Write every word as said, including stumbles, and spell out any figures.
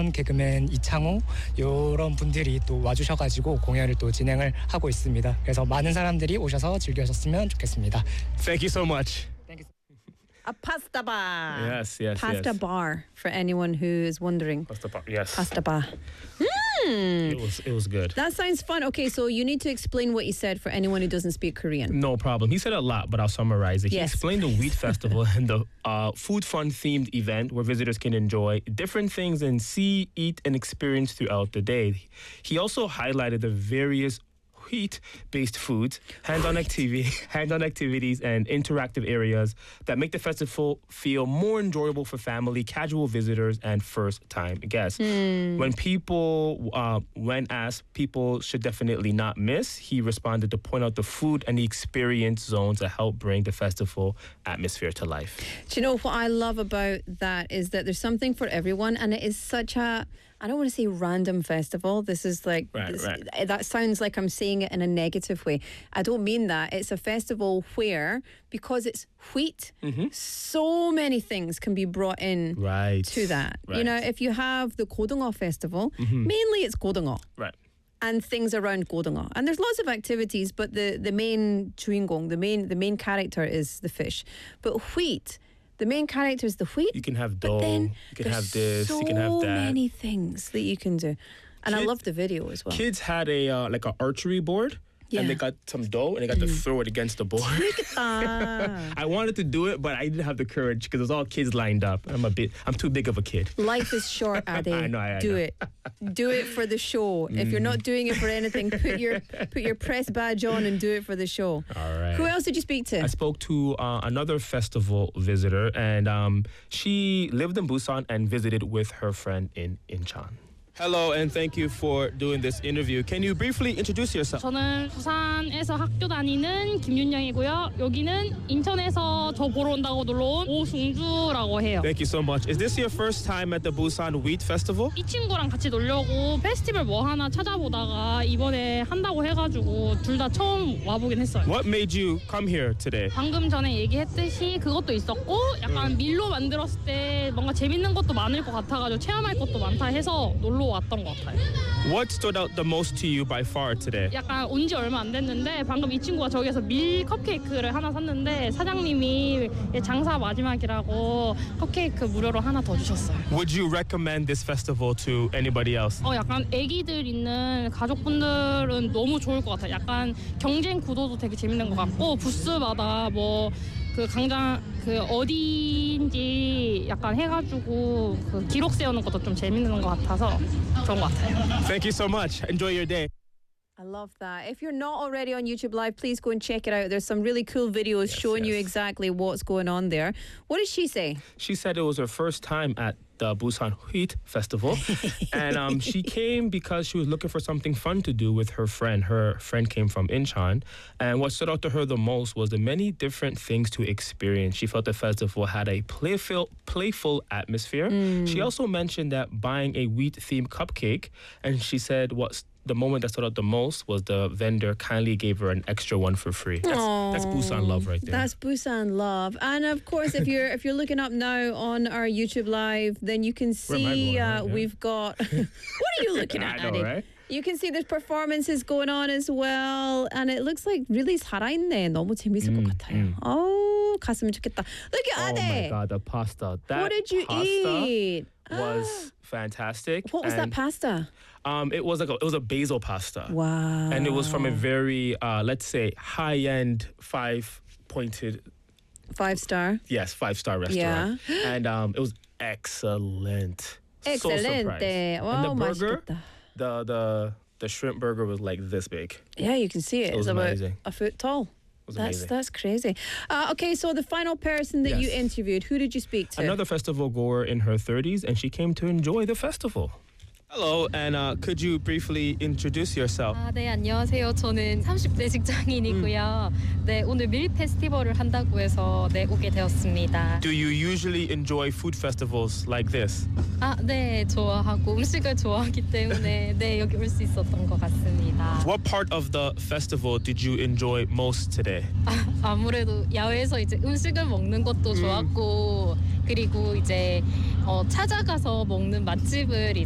이재원, 개그맨 이창호 이런 분들이 또 와주셔가지고 공연을 또 진행을 하고 있습니다. 그래서 많은 사람들이 오셔서 즐겨주셨으면 좋겠습니다. Thank you so much. Thank you. A pasta bar. Yes, yes, Pasta yes. bar for anyone who is wondering. Pasta bar. Yes. Pasta bar. It was it was good. That sounds fun. Okay, so you need to explain what you said for anyone who doesn't speak Korean. No problem. He said a lot, but I'll summarize it. He Yes, explained the Wheat Festival and the uh, food fun themed event where visitors can enjoy different things and see, eat, and experience throughout the day. He also highlighted the various wheat-based foods, hands-on activity, hands-on activities, and interactive areas that make the festival feel more enjoyable for family, casual visitors, and first-time guests. Hmm. When people, uh, when asked, people should definitely not miss, he responded to point out the food and the experience zones that help bring the festival atmosphere to life. Do you know what I love about that is that there's something for everyone, and it is such a, I don't want to say random festival. This is like, Right, this- right. that sounds like I'm saying it in a negative way. I don't mean that. It's a festival where, because it's wheat, so many things can be brought in Right. to that. You Right. know, if you have the Godongho festival, mainly it's Godongho. Right. And things around Godongho. And there's lots of activities, but the, the main 주인공, the main the main character is the fish. But wheat, the main character is the wheat. You can have But dough, then you can there's have this, so you can have that. many things that you can do. And I Kid- love the video as well. Kids had a uh, like an archery board, Yeah. and they got some dough, and they got to throw it against the board. Ah. I wanted to do it, but I didn't have the courage because it was all kids lined up. I'm a bit, I'm too big of a kid. Life is short, Ade. I know, I do know. it. Do it for the show. If you're not doing it for anything, put your put your press badge on and do it for the show. All right. Who else did you speak to? I spoke to uh, another festival visitor, and um, she lived in Busan and visited with her friend in Incheon. Hello, and thank you for doing this interview. Can you briefly introduce yourself? 저는 부산에서 학교 다니는 김윤영이고요. 여기는 인천에서 저 보러 온다고 놀러 온 오승주라고 해요. Thank you so much. Is this your first time at the Busan Wheat Festival? 이 친구랑 같이 놀려고 페스티벌 뭐 하나 찾아보다가 이번에 한다고 해가지고 둘 다 처음 와보긴 했어요. What made you come here today? 방금 전에 얘기했듯이 그것도 있었고 약간 밀로 만들었을 때 뭔가 재밌는 것도 많을 것 같아가지고 체험할 것도 많다 해서 놀러 왔던 것 같아요. What stood out the most to you by far today? 약간 온 지 얼마 안 됐는데 방금 이 친구가 저기에서 밀 컵케이크를 하나 샀는데 사장님이 장사 마지막이라고 컵케이크 무료로 하나 더 주셨어요. Would you recommend this festival to anybody else? 어 약간 애기들 있는 가족분들은 너무 좋을 것 같아요. 약간 경쟁 구도도 되게 재밌는 것 같고 부스마다 뭐 그 강장 그 어디인지 약간 해가지고 그 기록 세우는 것도 좀 재밌는 것 같아서 좋은 것 같아요. Thank you so much. Enjoy your day. I love that. If you're not already on YouTube Live, please go and check it out. There's some really cool videos showing you yes. exactly what's going on there. What did she say? She said it was her first time at the Busan Wheat Festival. and um, she came because she was looking for something fun to do with her friend. Her friend came from Incheon. And what stood out to her the most was the many different things to experience. She felt the festival had a playful, playful atmosphere. She also mentioned that buying a wheat-themed cupcake, and she said what's the moment that stood out the most was the vendor kindly gave her an extra one for free. That's, that's Busan love right there. That's Busan love. And of course, if you're if you're looking up now on our YouTube Live, then you can Where am I see going, uh, right? Yeah. we've got. What are you looking at, I know, Annie? right? You can see there's performances going on as well, and it looks like really 살아있네. 너무 재밌을 것 같아요. Oh, 갔으면 좋겠다. Look at Oh my Ade. God, the pasta. That What did you pasta eat? was fantastic. What was that and, pasta? Um, it was like a, it was a basil pasta. Wow. And it was from a very uh, let's say high end five pointed Five star. yes five star restaurant. And um, it was excellent. So Excelente. surprised. And Wow, the burger, 맛있겠다. the the the shrimp burger was like this big. Yeah, you can see it. It was it's about amazing. a foot tall. was That's amazing. that's crazy. Uh, okay, so the final person that you Yes. interviewed, who did you speak to? Another festival goer in her thirties, and she came to enjoy the festival. Hello, and uh, could you briefly introduce yourself? 아, 네, 안녕하세요. 저는 삼십 대 직장인이고요. 네, 오늘 밀 페스티벌을 한다고 해서 네, 오게 되었습니다. Do you usually enjoy food festivals like this? 아, 네, 좋아하고 음식을 좋아하기 때문에 네, 여기 올 수 있었던 것 같습니다. What part of the festival did you enjoy most today? 아, 아무래도 야외에서 이제 음식을 먹는 것도 좋았고 그리고 이제 어, 찾아가서 먹는 맛집을 이제